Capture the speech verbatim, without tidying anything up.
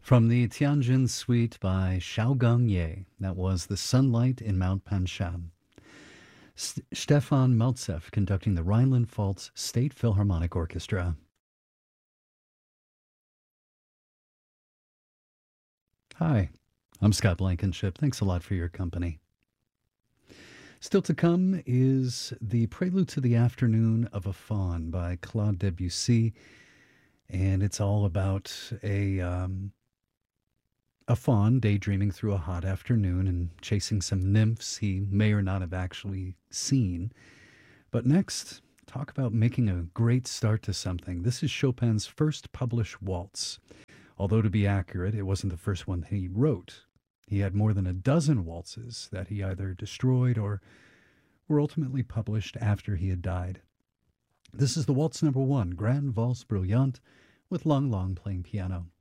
From the Tianjin Suite by Xiaogang Ye, that was The Sunlight in Mount Panshan. S- Stefan Maltsev conducting the Rhineland-Pfalz State Philharmonic Orchestra. Hi, I'm Scott Blankenship. Thanks a lot for your company. Still to come is the Prelude to the Afternoon of a Faun by Claude Debussy, and it's all about a um, a faun daydreaming through a hot afternoon and chasing some nymphs he may or not have actually seen. But next, talk about making a great start to something. This is Chopin's first published waltz. Although, to be accurate, it wasn't the first one that he wrote. He had more than a dozen waltzes that he either destroyed or were ultimately published after he had died. This is the waltz number one, Grand Valse Bruyante, with Lang Lang playing piano.